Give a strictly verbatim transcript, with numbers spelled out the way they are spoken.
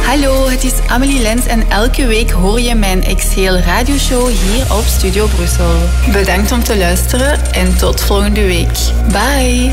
Hallo, het is Amelie Lens en elke week hoor je mijn Exhale radioshow hier op Studio Brussel. Bedankt om te luisteren en tot volgende week. Bye!